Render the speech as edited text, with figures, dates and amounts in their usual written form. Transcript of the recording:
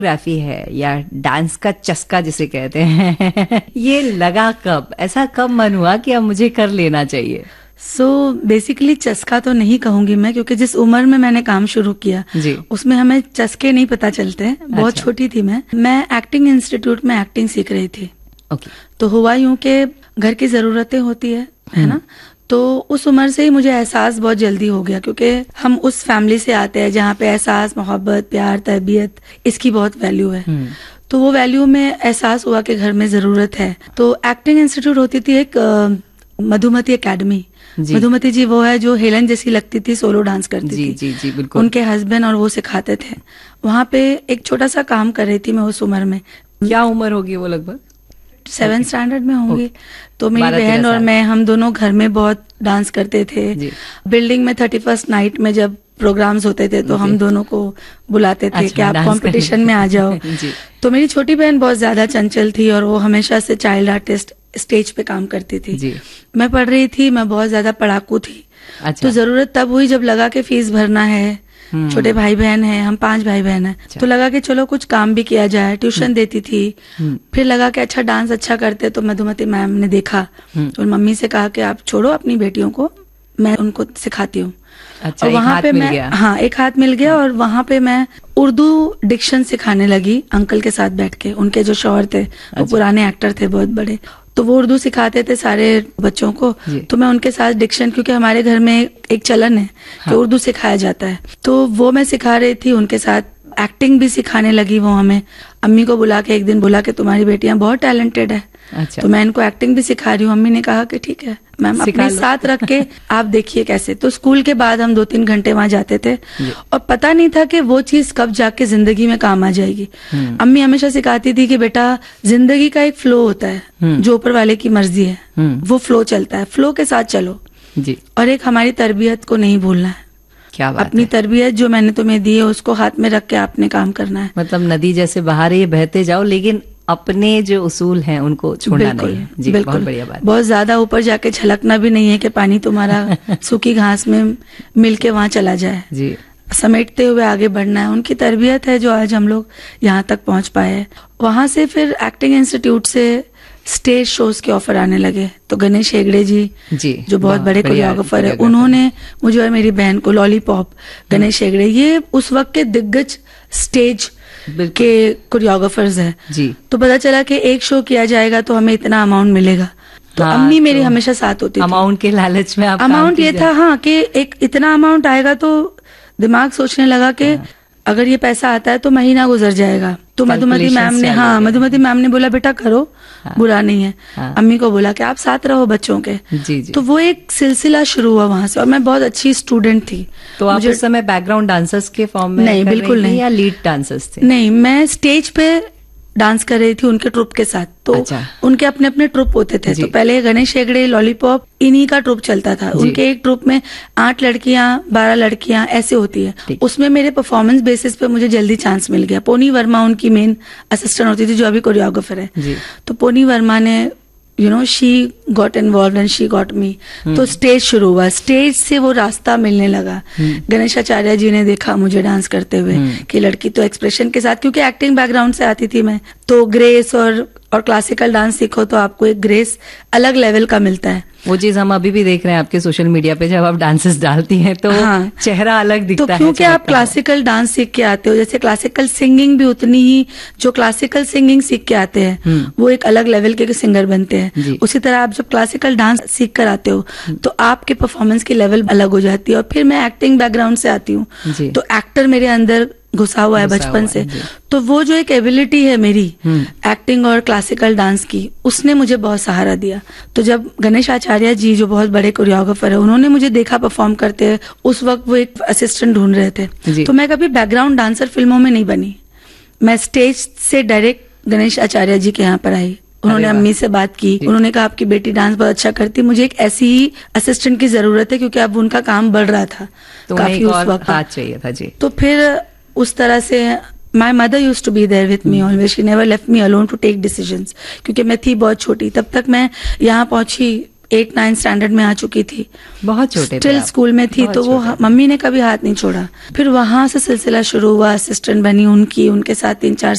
Choreography है या dance का चस्का जिसे कहते हैं ये लगा कब, ऐसा कब मन हुआ कि अब मुझे कर लेना चाहिए? बेसिकली चस्का तो नहीं कहूंगी मैं, क्योंकि जिस उम्र में मैंने काम शुरू किया जी, उसमें हमें चस्के नहीं पता चलते। बहुत छोटी थी मैं एक्टिंग इंस्टीट्यूट में एक्टिंग सीख रही थी। तो हुआ यूं कि घर की जरूरतें होती है ना, तो उस उम्र से ही मुझे एहसास बहुत जल्दी हो गया, क्योंकि हम उस फैमिली से आते हैं जहाँ पे एहसास, मोहब्बत, प्यार, तरबियत इसकी बहुत वैल्यू है। तो वो वैल्यू में एहसास हुआ कि घर में जरूरत है। तो एक्टिंग इंस्टीट्यूट होती थी एक मधुमती एकेडमी। मधुमती जी वो है जो हेलन जैसी लगती थी, सोलो डांस करती थी। जी जी बिल्कुल। उनके हस्बैंड और वो सिखाते थे। वहां पे एक छोटा सा काम कर रही थी मैं उस उम्र में। क्या उम्र होगी वो? लगभग 7th स्टैंडर्ड में होंगी। तो मेरी बहन और मैं, हम दोनों घर में बहुत डांस करते थे। बिल्डिंग में 31st नाइट में जब प्रोग्राम्स होते थे तो हम दोनों को बुलाते थे कि आप कंपटीशन में आ जाओ। तो मेरी छोटी बहन बहुत ज्यादा चंचल थी और वो हमेशा से चाइल्ड आर्टिस्ट स्टेज पे काम करती थी। मैं पढ़ रही थी, मैं बहुत ज्यादा पढ़ाकू थी। तो जरूरत तब हुई जब लगा कि फीस भरना है, छोटे भाई बहन हैं, हम 5 भाई बहन हैं। तो लगा कि चलो कुछ काम भी किया जाए। ट्यूशन देती थी। फिर लगा कि अच्छा डांस अच्छा करते, तो मधुमती मैम ने देखा और मम्मी से कहा कि आप छोड़ो अपनी बेटियों को, मैं उनको सिखाती हूँ। अच्छा, और वहां पे मैं, हाँ, एक हाथ मिल गया। और वहां पे मैं उर्दू डिक्शन सिखाने लगी अंकल के साथ बैठ के। उनके जो शौहर थे वो पुराने एक्टर थे बहुत बड़े, तो वो उर्दू सिखाते थे सारे बच्चों को। तो मैं उनके साथ डिक्शन, क्योंकि हमारे घर में एक चलन है कि उर्दू सिखाया जाता है, तो वो मैं सिखा रही थी उनके साथ। एक्टिंग भी सिखाने लगी वो हमें। अम्मी को बुला के एक दिन बोला कि तुम्हारी बेटियां बहुत टैलेंटेड है। तो मैं इनको एक्टिंग भी सिखा रही हूँ। अम्मी ने कहा कि ठीक है मैम, अपने साथ रख के आप देखिए कैसे। तो स्कूल के बाद हम 2-3 घंटे वहां जाते थे और पता नहीं था कि वो चीज कब जाके जिंदगी में काम आ जाएगी। अम्मी हमेशा सिखाती थी कि बेटा, जिंदगी का एक फ्लो होता है, जो ऊपर वाले की मर्जी है वो फ्लो चलता है, फ्लो के साथ चलो जी। और एक हमारी तरबियत को नहीं भूलना है। क्या बात अपनी तरबियत जो मैंने तुम्हें दी है उसको हाथ में रख के आपने काम करना है। मतलब नदी जैसे बहा रही है, बहते जाओ, लेकिन अपने जो उसूल हैं उनको छोड़ना नहीं है जी। बहुत बढ़िया बात। बहुत ज्यादा ऊपर जाके छलकना भी नहीं है कि पानी तुम्हारा सूखी घास में मिलके वहां चला जाए जी। समेटते हुए आगे बढ़ना है। उनकी तरबियत है जो आज हम लोग यहाँ तक पहुंच पाए। वहां से फिर एक्टिंग इंस्टीट्यूट से स्टेज शोज के ऑफर आने लगे। तो गणेश हेगड़े जी जो बहुत बड़े कोरियोग्राफर है, उन्होंने मुझे और मेरी बहन को लॉलीपॉप, गणेश हेगड़े, ये उस वक्त के दिग्गज स्टेज के कोरियोग्राफर्स है जी। तो पता चला कि एक शो किया जाएगा तो हमें इतना अमाउंट मिलेगा। तो अम्मी मेरी हमेशा साथ होती थी। अमाउंट के लालच में आप अमाउंट ये था हाँ कि एक इतना अमाउंट आएगा, तो दिमाग सोचने लगा कि अगर ये पैसा आता है तो महीना गुजर जाएगा। तो मधुमती मैम ने बोला बेटा करो, बुरा नहीं है। अम्मी को बोला कि आप साथ रहो बच्चों के जी। तो वो एक सिलसिला शुरू हुआ वहां से। और मैं बहुत अच्छी स्टूडेंट थी। तो आप उस समय बैकग्राउंड डांसर्स के फॉर्म में? नहीं, बिल्कुल नहीं। या लीड डांसर्स थे? नहीं, मैं स्टेज पे डांस कर रही थी उनके ट्रुप के साथ। तो उनके अपने अपने ट्रुप होते थे। तो पहले गणेश हेगड़े, लॉलीपॉप, इन्हीं का ट्रुप चलता था। उनके एक ट्रुप में 8 लड़कियां, 12 लड़कियां ऐसे होती है। उसमें मेरे परफॉर्मेंस बेसिस पे मुझे जल्दी चांस मिल गया। पोनी वर्मा उनकी मेन असिस्टेंट होती थी, जो अभी कोरियोग्राफर है। तो पोनी वर्मा ने she got involved and she got me। तो स्टेज शुरू हुआ। स्टेज से वो रास्ता मिलने लगा। गणेश आचार्य जी ने देखा मुझे डांस करते हुए कि लड़की तो एक्सप्रेशन के साथ, क्योंकि एक्टिंग बैकग्राउंड से आती थी मैं, तो ग्रेस और क्लासिकल डांस सीखो तो आपको एक ग्रेस अलग लेवल का मिलता है। वो चीज हम अभी भी देख रहे हैं आपके सोशल मीडिया पे, जब आप डांसेस डालती हैं तो चेहरा अलग दिखता है। तो क्योंकि आप क्लासिकल डांस सीख के आते हो, जैसे क्लासिकल सिंगिंग भी उतनी ही, जो क्लासिकल सिंगिंग सीख के आते हैं वो एक अलग लेवल के सिंगर बनते हैं। उसी तरह आप जब क्लासिकल डांस सीख कर आते हो तो आपके परफॉर्मेंस की लेवल अलग हो जाती है। और फिर मैं एक्टिंग बैकग्राउंड से आती हूँ, तो एक्टर मेरे अंदर घुसा हुआ है बचपन से। तो वो जो एक एबिलिटी है मेरी एक्टिंग और क्लासिकल डांस की, उसने मुझे बहुत सहारा दिया। तो जब गणेश आचार्य जी जो बहुत बड़े कोरियोग्राफर है, उन्होंने मुझे देखा परफॉर्म करते हैं, उस वक्त वो एक असिस्टेंट ढूंढ रहे थे। तो मैं कभी बैकग्राउंड डांसर फिल्मों में नहीं बनी। मैं स्टेज से डायरेक्ट गणेश आचार्य जी के यहाँ पर आई। उन्होंने अम्मी से बात की। उन्होंने कहा आपकी बेटी डांस बहुत अच्छा करती, मुझे एक ऐसी ही असिस्टेंट की जरूरत है, क्योंकि अब उनका काम बढ़ रहा था काफी उस वक्त चाहिए था जी। तो फिर उस तरह से my mother use to be there with me always. She never left me alone to take decisions, क्योंकि मैं थी बहुत छोटी। तब तक मैं यहाँ पहुंची 8-9 स्टैंडर्ड में आ चुकी थी, बहुत छोटे थे स्टिल आप। स्कूल में थी, बहुत तो वो छोटे थे। मम्मी ने कभी हाथ नहीं छोड़ा। फिर वहां से सिलसिला शुरू हुआ, असिस्टेंट बनी उनके साथ 3-4